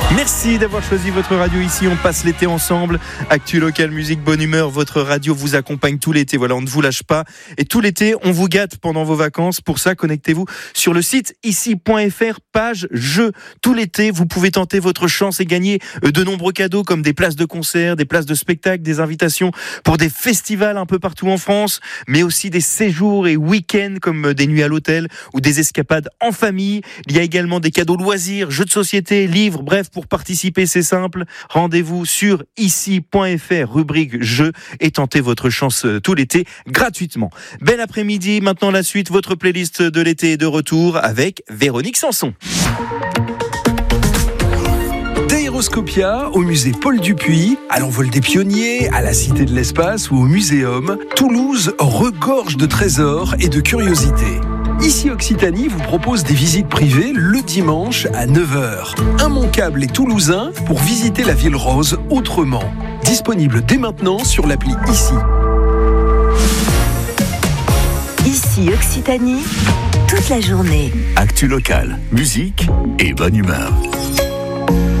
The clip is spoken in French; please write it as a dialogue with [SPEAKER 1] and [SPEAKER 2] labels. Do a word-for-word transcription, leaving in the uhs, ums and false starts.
[SPEAKER 1] Merci d'avoir choisi votre radio ici. On passe l'été ensemble. Actu local, musique, bonne humeur. Votre radio vous accompagne tout l'été. Voilà, on ne vous lâche pas. Et tout l'été, on vous gâte pendant vos vacances. Pour ça, connectez-vous sur le site ici point f r, page jeux. Tout l'été, vous pouvez tenter votre chance et gagner de nombreux cadeaux comme des places de concert, des places de spectacle, des invitations pour des festivals un peu partout en France, mais aussi des séjours et week-ends comme des nuits à l'hôtel ou des escapades en famille. Il y a également des cadeaux loisirs, jeux de société, livres, bref, pour participer, c'est simple. Rendez-vous sur ici point f r, rubrique jeux, et tentez votre chance tout l'été gratuitement. Bel après-midi. Maintenant, la suite, votre playlist de l'été est de retour avec Véronique Sanson.
[SPEAKER 2] D'Aéroscopia au musée Paul Dupuy, à l'envol des pionniers, à la Cité de l'Espace ou au Muséum, Toulouse regorge de trésors et de curiosités. Ici Occitanie vous propose des visites privées le dimanche à neuf heures. Immanquables et toulousains pour visiter la ville rose autrement. Disponible dès maintenant sur l'appli Ici.
[SPEAKER 3] Ici Occitanie, toute la journée.
[SPEAKER 4] Actu local, musique et bonne humeur.